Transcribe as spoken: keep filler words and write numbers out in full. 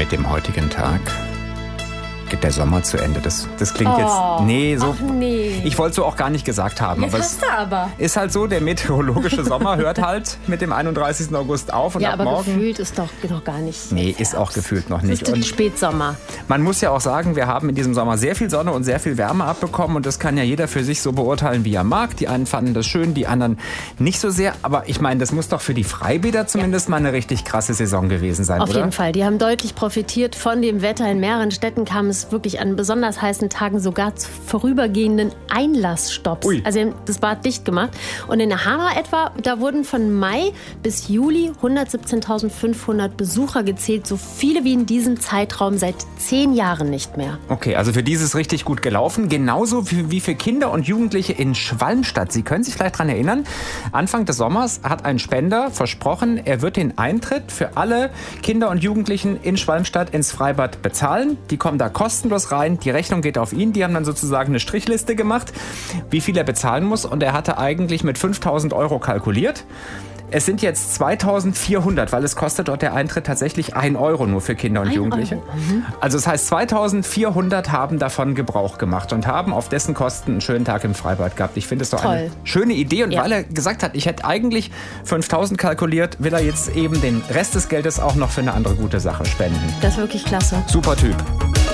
Mit dem heutigen Tag geht der Sommer zu Ende. Das, das klingt oh, jetzt... Nee, so... Ach nee. Ich wollte es so auch gar nicht gesagt haben. Jetzt aber hast es du aber. ist halt so, der meteorologische Sommer hört halt mit dem einunddreißigsten August auf. Und ja, ab aber morgen, gefühlt ist doch noch gar nicht. Nee, ist auch gefühlt noch nicht. Es ist ein Spätsommer. Man muss ja auch sagen, wir haben in diesem Sommer sehr viel Sonne und sehr viel Wärme abbekommen. Und das kann ja jeder für sich so beurteilen, wie er mag. Die einen fanden das schön, die anderen nicht so sehr. Aber ich meine, das muss doch für die Freibäder zumindest ja. mal eine richtig krasse Saison gewesen sein, Auf oder? jeden Fall. Die haben deutlich profitiert von dem Wetter. In mehreren Städten kam es wirklich an besonders heißen Tagen sogar zu vorübergehenden Einlassstopps. Ui. Also das Bad dicht gemacht. Und in Hanau etwa, da wurden von Mai bis Juli hundertsiebzehntausendfünfhundert Besucher gezählt. So viele wie in diesem Zeitraum seit zehn Jahren nicht mehr. Okay, also für die ist es richtig gut gelaufen. Genauso wie für Kinder und Jugendliche in Schwalmstadt. Sie können sich vielleicht daran erinnern, Anfang des Sommers hat ein Spender versprochen, er wird den Eintritt für alle Kinder und Jugendlichen in Schwalmstadt ins Freibad bezahlen. Die kommen da kostenlos rein. Die Rechnung geht auf ihn. Die haben dann sozusagen eine Strichliste gemacht, wie viel er bezahlen muss. Und er hatte eigentlich mit fünftausend Euro kalkuliert. Es sind jetzt zweitausendvierhundert, weil es kostet dort der Eintritt tatsächlich ein Euro nur für Kinder und Jugendliche. Mhm. Also das heißt, zweitausendvierhundert haben davon Gebrauch gemacht und haben auf dessen Kosten einen schönen Tag im Freibad gehabt. Ich finde es doch Toll. eine schöne Idee. Und ja. weil er gesagt hat, ich hätte eigentlich fünftausend kalkuliert, will er jetzt eben den Rest des Geldes auch noch für eine andere gute Sache spenden. Das ist wirklich klasse. Super Typ.